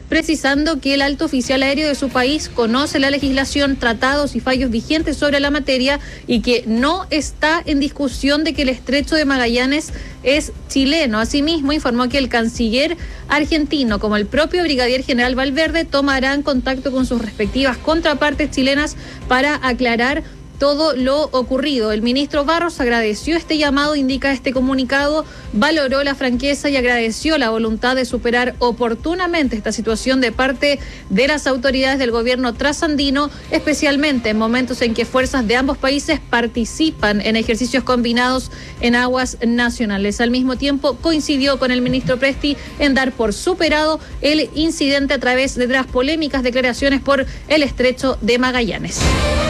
precisando que el alto oficial aéreo de su país conoce la legislación, tratados y fallos vigentes sobre la materia y que no está en discusión de que el estrecho de Magallanes es chileno. Asimismo, informó que el canciller argentino, como el propio brigadier general Valverde, tomarán contacto con sus respectivas contrapartes chilenas para aclarar todo lo ocurrido. El ministro Barros agradeció este llamado, indica este comunicado, valoró la franqueza y agradeció la voluntad de superar oportunamente esta situación de parte de las autoridades del gobierno trasandino, especialmente en momentos en que fuerzas de ambos países participan en ejercicios combinados en aguas nacionales. Al mismo tiempo, coincidió con el ministro Presti en dar por superado el incidente a través de las polémicas declaraciones por el estrecho de Magallanes.